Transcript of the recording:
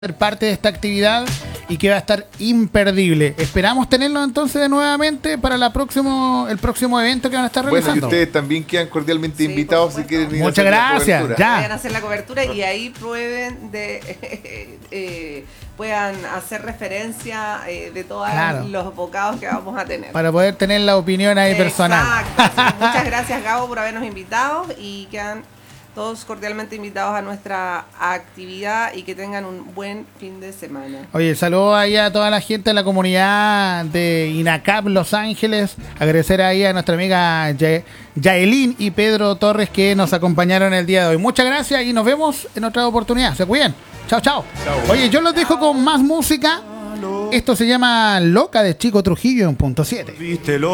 ser parte de esta actividad y que va a estar imperdible. Esperamos tenerlo entonces de nuevamente para el próximo evento que van a estar realizando. Bueno, y ustedes también quedan cordialmente invitados si quieren ir. Muchas gracias. Ya. Vayan a hacer la cobertura y ahí prueben de puedan hacer referencia de todos los bocados que vamos a tener. Para poder tener la opinión ahí personal. Exacto. Sí. Muchas gracias, Gabo, por habernos invitado y quedan todos cordialmente invitados a nuestra actividad y que tengan un buen fin de semana. Oye, saludos ahí a toda la gente de la comunidad de INACAP Los Ángeles. Agradecer ahí a nuestra amiga Yaelín y Pedro Torres que nos acompañaron el día de hoy. Muchas gracias y nos vemos en otra oportunidad. Se cuiden. Chao, chao. Oye, yo los dejo con más música. Esto se llama Loca de Chico Trujillo en punto 7.